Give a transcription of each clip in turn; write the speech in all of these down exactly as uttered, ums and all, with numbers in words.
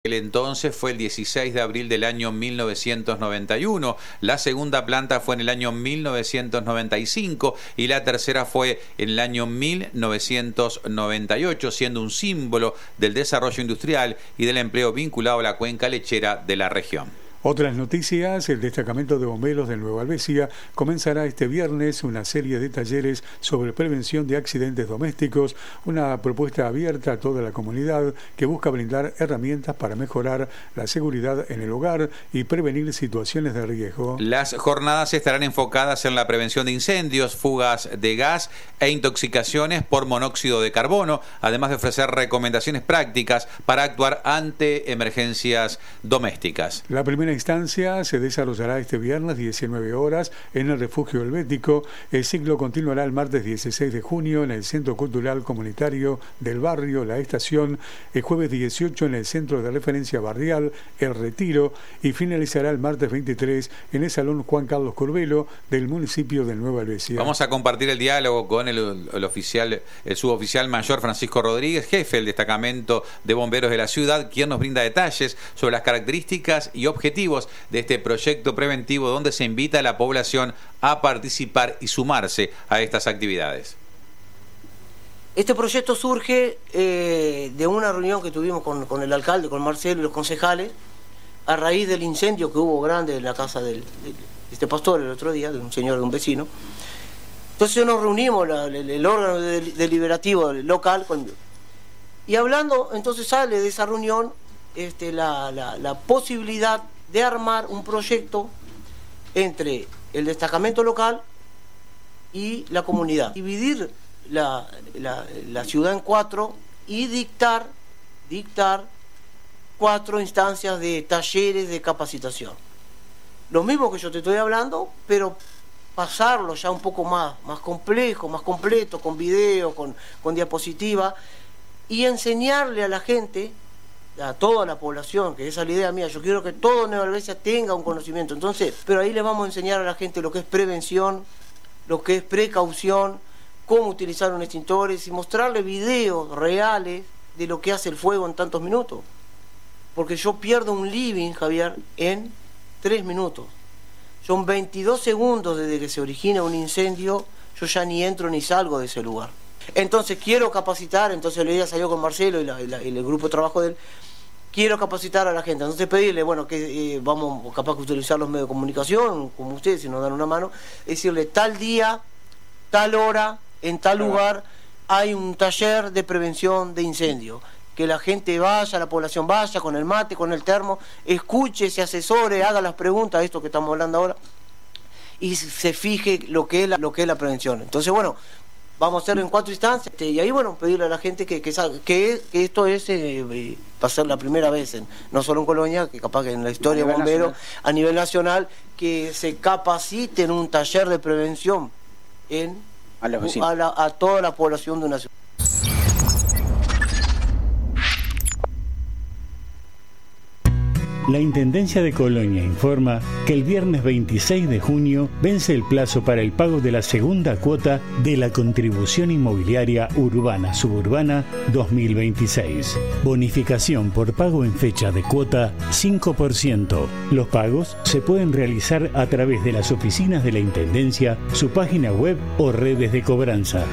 El entonces fue el dieciséis de abril del año mil novecientos noventa y uno, la segunda planta fue en el año mil novecientos noventa y cinco y la tercera fue en el año mil novecientos noventa y ocho, siendo un símbolo del desarrollo industrial y del empleo vinculado a la cuenca lechera de la región. Otras noticias: el destacamento de bomberos de Nueva Alvesia comenzará este viernes una serie de talleres sobre prevención de accidentes domésticos, una propuesta abierta a toda la comunidad que busca brindar herramientas para mejorar la seguridad en el hogar y prevenir situaciones de riesgo. Las jornadas estarán enfocadas en la prevención de incendios, fugas de gas e intoxicaciones por monóxido de carbono, además de ofrecer recomendaciones prácticas para actuar ante emergencias domésticas. La primera instancia se desarrollará este viernes diecinueve horas en el Refugio Helvético. El ciclo continuará el martes dieciséis de junio en el Centro Cultural Comunitario del Barrio La Estación, el jueves dieciocho en el Centro de Referencia Barrial El Retiro y finalizará el martes veintitrés en el Salón Juan Carlos Curvelo del municipio de Nueva Alvesia. Vamos a compartir el diálogo con el, el oficial, el suboficial mayor Francisco Rodríguez, jefe del destacamento de bomberos de la ciudad, quien nos brinda detalles sobre las características y objetivos de este proyecto preventivo donde se invita a la población a participar y sumarse a estas actividades. Este proyecto surge eh, de una reunión que tuvimos con, con el alcalde, con Marcelo y los concejales, a raíz del incendio que hubo grande en la casa del, de este pastor el otro día, de un señor, de un vecino. Entonces nos reunimos, la, el, el órgano deliberativo local, con, y hablando, entonces sale de esa reunión este, la, la, la posibilidad de armar un proyecto entre el destacamento local y la comunidad. Dividir la, la, la ciudad en cuatro y dictar, dictar cuatro instancias de talleres de capacitación. Lo mismo que yo te estoy hablando, pero pasarlo ya un poco más, más complejo, más completo, con video, con, con diapositiva, y enseñarle a la gente, a toda la población, que esa es la idea mía, yo quiero que todo Nueva Alvesia tenga un conocimiento. Entonces, pero ahí le vamos a enseñar a la gente lo que es prevención, lo que es precaución, cómo utilizar un extintores y mostrarle videos reales de lo que hace el fuego en tantos minutos. Porque yo pierdo un living, Javier, en tres minutos. Son veintidós segundos desde que se origina un incendio, yo ya ni entro ni salgo de ese lugar. Entonces quiero capacitar, entonces la idea salió con Marcelo y, la, y, la, y el grupo de trabajo de él, quiero capacitar a la gente, entonces pedirle, bueno, que eh, vamos capaz que utilizar los medios de comunicación, como ustedes, si nos dan una mano, decirle tal día, tal hora, en tal lugar, hay un taller de prevención de incendio, que la gente vaya, la población vaya con el mate, con el termo, escuche, se asesore, haga las preguntas, esto que estamos hablando ahora, y se fije lo que es la, lo que es la prevención. Entonces, bueno, vamos a hacerlo en cuatro instancias y ahí, bueno, pedirle a la gente que, que, que, que esto es eh, va a ser la primera vez, en, no solo en Colonia, que capaz que en la historia de bomberos, a nivel nacional, que se capacite en un taller de prevención en, a, a, la, a toda la población de una ciudad. La Intendencia de Colonia informa que el viernes veintiséis de junio vence el plazo para el pago de la segunda cuota de la Contribución Inmobiliaria Urbana Suburbana dos mil veintiséis. Bonificación por pago en fecha de cuota cinco por ciento. Los pagos se pueden realizar a través de las oficinas de la Intendencia, su página web o redes de cobranza.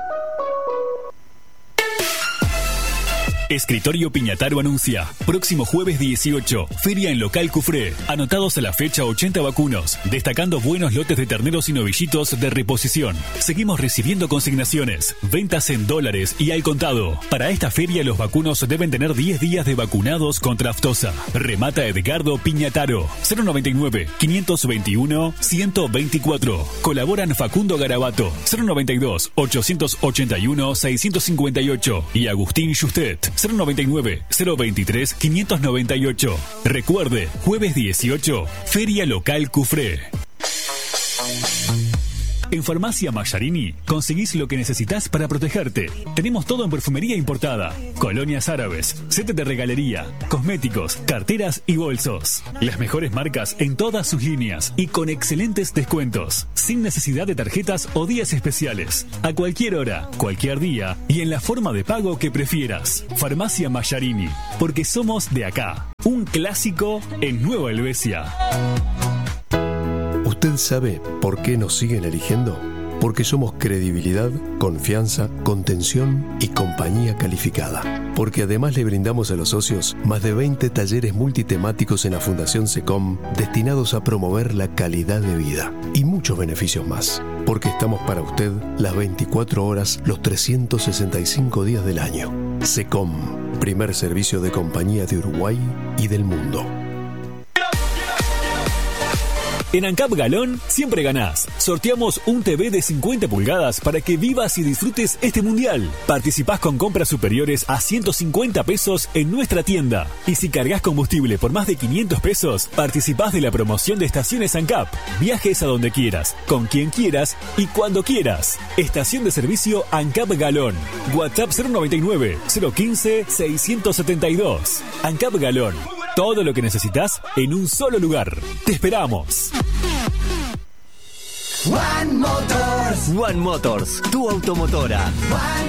Escritorio Piñataro anuncia, próximo jueves dieciocho, feria en local Cufré. Anotados a la fecha ochenta vacunos, destacando buenos lotes de terneros y novillitos de reposición. Seguimos recibiendo consignaciones, ventas en dólares y al contado. Para esta feria los vacunos deben tener diez días de vacunados contra aftosa. Remata Edgardo Piñataro, cero noventa y nueve, quinientos veintiuno, ciento veinticuatro. Colaboran Facundo Garabato, cero noventa y dos, ochocientos ochenta y uno, seiscientos cincuenta y ocho y Agustín Justet, cero noventa y nueve, cero veintitrés, quinientos noventa y ocho. Recuerde, jueves dieciocho, Feria Local Cufré. En Farmacia Mallarini conseguís lo que necesitas para protegerte. Tenemos todo en perfumería importada, colonias árabes, set de regalería, cosméticos, carteras y bolsos. Las mejores marcas en todas sus líneas y con excelentes descuentos, sin necesidad de tarjetas o días especiales. A cualquier hora, cualquier día y en la forma de pago que prefieras. Farmacia Mallarini, porque somos de acá. Un clásico en Nueva Helvecia. ¿Usted sabe por qué nos siguen eligiendo? Porque somos credibilidad, confianza, contención y compañía calificada. Porque además le brindamos a los socios más de veinte talleres multitemáticos en la Fundación SECOM destinados a promover la calidad de vida y muchos beneficios más. Porque estamos para usted las veinticuatro horas, los trescientos sesenta y cinco días del año. SECOM, primer servicio de compañía de Uruguay y del mundo. En ANCAP Galón siempre ganás. Sorteamos un T V de cincuenta pulgadas para que vivas y disfrutes este mundial. Participás con compras superiores a ciento cincuenta pesos en nuestra tienda. Y si cargas combustible por más de quinientos pesos, participás de la promoción de estaciones ANCAP. Viajes a donde quieras, con quien quieras y cuando quieras. Estación de servicio ANCAP Galón. WhatsApp cero noventa y nueve, cero quince, seiscientos setenta y dos. ANCAP Galón. Todo lo que necesitas en un solo lugar. Te esperamos. One Motors. One Motors, tu automotora. One